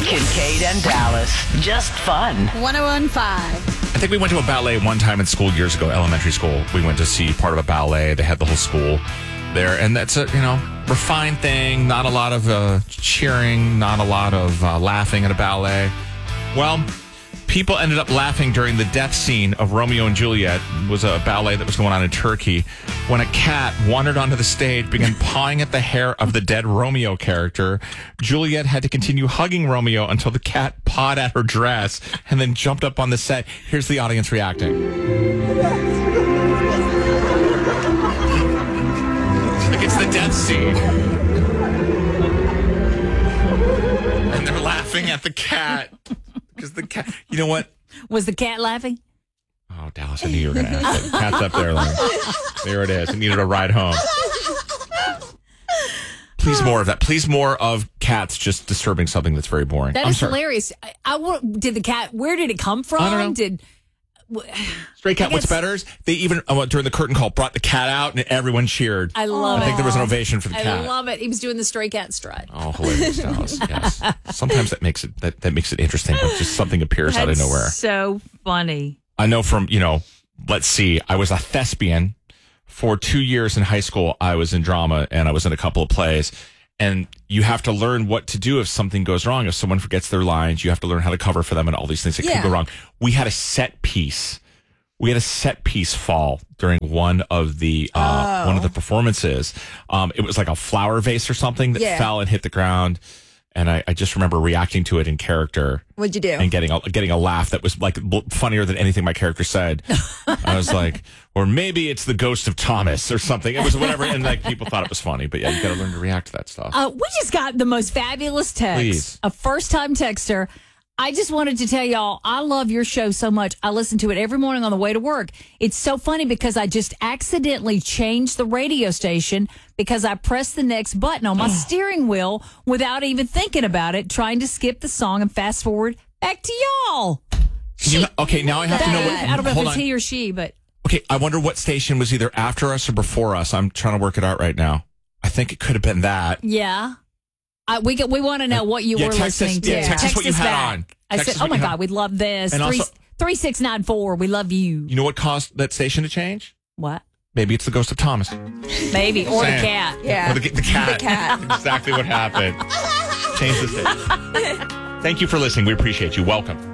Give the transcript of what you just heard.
Kincaid and Dallas. Just fun. 101.5. I think we went to a ballet one time in school years ago, elementary school. We went to see part of a ballet. They had the whole school there. And that's a, refined thing. Not a lot of cheering, not a lot of laughing at a ballet. Well, people ended up laughing during the death scene of Romeo and Juliet. It was a ballet that was going on in Turkey when a cat wandered onto the stage, began pawing at the hair of the dead Romeo character. Juliet had to continue hugging Romeo until the cat pawed at her dress and then jumped up on the set. Here's the audience reacting. Like it's the death scene. And they're laughing at the cat. Because the cat, you know what? Was the cat laughing? Oh, Dallas, I knew you were going to ask it. Cat's up there. There it is. I needed a ride home. Please more of that. Please more of cats just disturbing something that's very boring. That is hilarious. Did the cat, where did it come from? I don't know. Stray Cat, what's better is they even, during the curtain call, brought the cat out and everyone cheered. I love it. I think there was an ovation for the cat. I love it. He was doing the stray cat strut. Oh, hilarious, Dallas. Yes. Sometimes that makes it interesting, but just something appears out of nowhere. So funny. I know from, let's see, I was a thespian for 2 years in high school. I was in drama and I was in a couple of plays. And you have to learn what to do if something goes wrong. If someone forgets their lines, you have to learn how to cover for them and all these things that can go wrong. We had a set piece. We had a set piece fall during one of the performances. It was like a flower vase or something that fell and hit the ground. And I just remember reacting to it in character. What'd you do? And getting a laugh that was like funnier than anything my character said. I was like, or maybe it's the ghost of Thomas or something. It was whatever. And like people thought it was funny. But yeah, you got to learn to react to that stuff. We just got the most fabulous text. Please. A first-time texter. I just wanted to tell y'all, I love your show so much. I listen to it every morning on the way to work. It's so funny because I just accidentally changed the radio station because I pressed the next button on my steering wheel without even thinking about it, trying to skip the song and fast forward back to y'all. Okay, now I have to know what... I don't know if it's he or she, but... Okay, I wonder what station was either after us or before us. I'm trying to work it out right now. I think it could have been that. Yeah. We want to know what you were listening to. Text us what you had on. I said, oh my God, we'd love this. And also, 3694, we love you. You know what caused that station to change? What? Maybe it's the ghost of Thomas. Maybe. Or the cat. Yeah. Or the cat. The cat. Exactly what happened. Change the station. Thank you for listening. We appreciate you. Welcome.